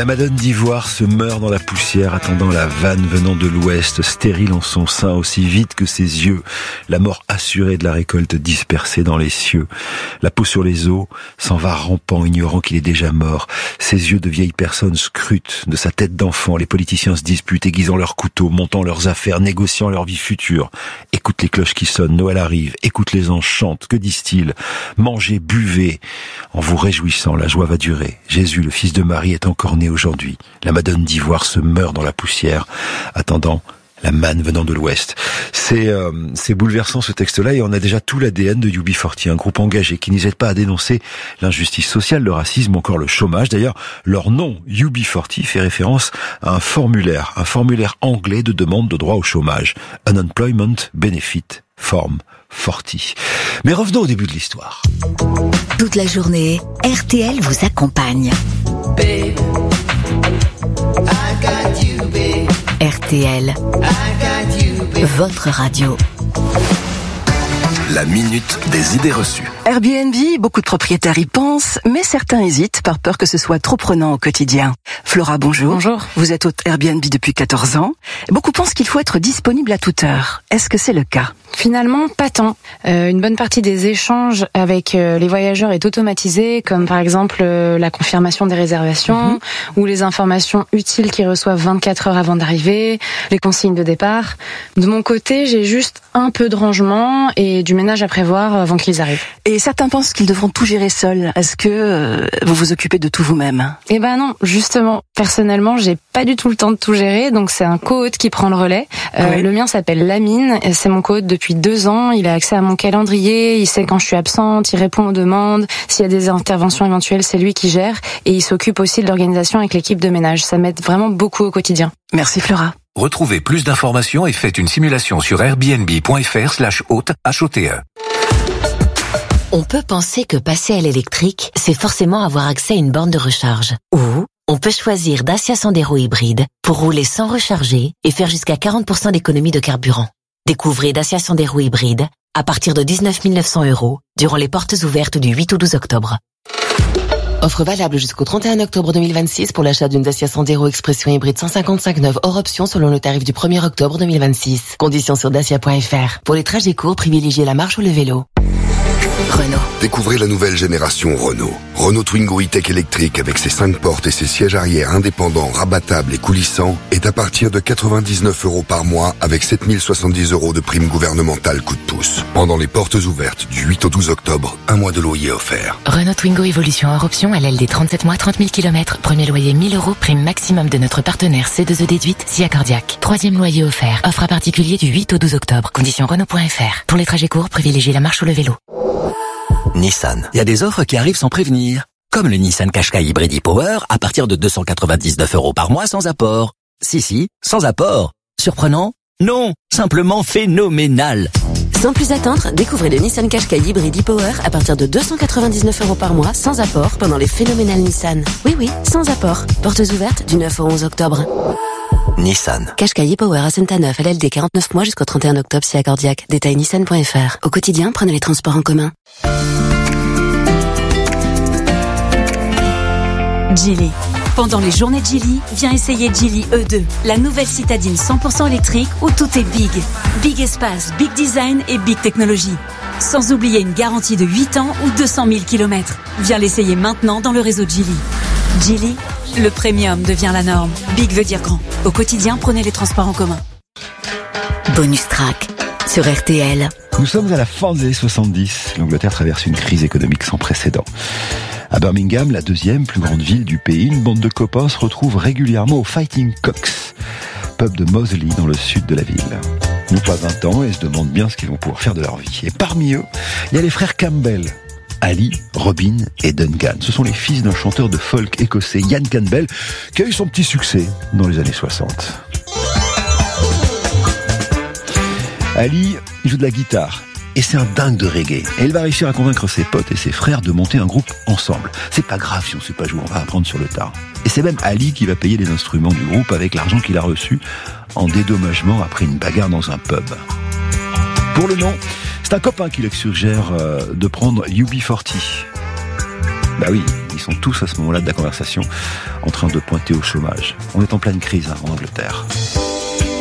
La Madone d'Ivoire se meurt dans la poussière, attendant la vanne venant de l'ouest, stérile en son sein aussi vite que ses yeux. La mort assurée de la récolte dispersée dans les cieux. La peau sur les os s'en va rampant, ignorant qu'il est déjà mort. Ses yeux de vieille personne scrutent de sa tête d'enfant. Les politiciens se disputent, aiguisant leurs couteaux, montant leurs affaires, négociant leur vie future. Écoute les cloches qui sonnent, Noël arrive. Écoute les anges chantent, que disent-ils? Mangez, buvez. En vous réjouissant, la joie va durer. Jésus, le fils de Marie, est encore né aujourd'hui. La Madone d'Ivoire se meurt dans la poussière, attendant la manne venant de l'Ouest. C'est bouleversant ce texte-là, et on a déjà tout l'ADN de UB40, un groupe engagé qui n'hésite pas à dénoncer l'injustice sociale, le racisme, encore le chômage. D'ailleurs, leur nom, UB40, fait référence à un formulaire anglais de demande de droit au chômage. Unemployment Benefit Form 40. Mais revenons au début de l'histoire. Toute la journée, RTL vous accompagne. Babe, I got you, babe. RTL, I got you, babe. votre radio. La minute des idées reçues. Airbnb, beaucoup de propriétaires y pensent, mais certains hésitent par peur que ce soit trop prenant au quotidien. Flora, bonjour. Bonjour. Vous êtes hôte Airbnb depuis 14 ans. Beaucoup pensent qu'il faut être disponible à toute heure. Est-ce que c'est le cas ? Finalement, pas tant. Une bonne partie des échanges avec les voyageurs est automatisée, comme par exemple la confirmation des réservations ou les informations utiles qu'ils reçoivent 24 heures avant d'arriver, les consignes de départ. De mon côté, j'ai juste un peu de rangement et du ménage à prévoir avant qu'ils arrivent. Et certains pensent qu'ils devront tout gérer seuls. Est-ce que vous vous occupez de tout vous-même ? Eh ben non, justement. Personnellement, j'ai pas du tout le temps de tout gérer, donc c'est un co-hôte qui prend le relais. Oui. Le mien s'appelle Lamine, c'est mon co-hôte depuis 2 ans. Il a accès à mon calendrier, il sait quand je suis absente, il répond aux demandes. S'il y a des interventions éventuelles, c'est lui qui gère. Et il s'occupe aussi de l'organisation avec l'équipe de ménage. Ça m'aide vraiment beaucoup au quotidien. Merci Flora. Retrouvez plus d'informations et faites une simulation sur airbnb.fr/hôte, HOTE. On peut penser que passer à l'électrique, c'est forcément avoir accès à une borne de recharge. Ou on peut choisir Dacia Sandero hybride pour rouler sans recharger et faire jusqu'à 40% d'économie de carburant. Découvrez Dacia Sandero hybride à partir de 19 900 € durant les portes ouvertes du 8 au 12 octobre. Offre valable jusqu'au 31 octobre 2026 pour l'achat d'une Dacia Sandero Expression hybride 155 neuve hors option selon le tarif du 1er octobre 2026. Conditions sur dacia.fr. Pour les trajets courts, privilégiez la marche ou le vélo. Renault. Découvrez la nouvelle génération Renault. Renault Twingo E-Tech électrique avec ses 5 portes et ses sièges arrière indépendants, rabattables et coulissants est à partir de 99 € par mois avec 7070 € de prime gouvernementale coup de pouce. Pendant les portes ouvertes du 8 au 12 octobre, 1 mois de loyer offert. Renault Twingo Evolution hors option, LLD 37 mois, 30 000 km. Premier loyer 1000 €, prime maximum de notre partenaire C2E déduite, SIA Cardiaque. 3e loyer offert. Offre à particulier du 8 au 12 octobre. Conditions Renault.fr. Pour les trajets courts, privilégiez la marche ou le vélo. Nissan. Il y a des offres qui arrivent sans prévenir. Comme le Nissan Qashqai Hybrid e-Power à partir de 299 € par mois sans apport. Si, sans apport. Surprenant? Non, simplement phénoménal. Sans plus attendre, découvrez le Nissan Qashqai Hybrid e-Power à partir de 299 € par mois sans apport pendant les phénoménales Nissan. Oui, sans apport. Portes ouvertes du 9 au 11 octobre. Nissan. Qashqai e-Power à Saint-Neuf, LLD 49 mois jusqu'au 31 octobre, SIA Cardiaque. Détail nissan.fr. Au quotidien, prenez les transports en commun. Geely. Pendant les journées de Geely, viens essayer Geely E2, la nouvelle citadine 100% électrique où tout est big. Big espace, big design et big technologie. Sans oublier une garantie de 8 ans ou 200 000 km. Viens l'essayer maintenant dans le réseau Geely. Geely, le premium devient la norme. Big veut dire grand. Au quotidien, prenez les transports en commun. Bonus track sur RTL. Nous sommes à la fin des années 70. L'Angleterre traverse une crise économique sans précédent. À Birmingham, la 2e plus grande ville du pays, une bande de copains se retrouve régulièrement au Fighting Cocks, pub de Moseley dans le sud de la ville. Ils n'ont pas 20 ans et se demandent bien ce qu'ils vont pouvoir faire de leur vie. Et parmi eux, il y a les frères Campbell, Ali, Robin et Duncan. Ce sont les fils d'un chanteur de folk écossais, Ian Campbell, qui a eu son petit succès dans les années 60. Ali, il joue de la guitare. Et c'est un dingue de reggae. Et il va réussir à convaincre ses potes et ses frères de monter un groupe ensemble. C'est pas grave si on sait pas jouer, on va apprendre sur le tard. Et c'est même Ali qui va payer les instruments du groupe avec l'argent qu'il a reçu en dédommagement après une bagarre dans un pub. Pour le nom, c'est un copain qui leur suggère de prendre UB40. Bah oui, Ils sont tous à ce moment-là de la conversation en train de pointer au chômage. On est en pleine crise en Angleterre.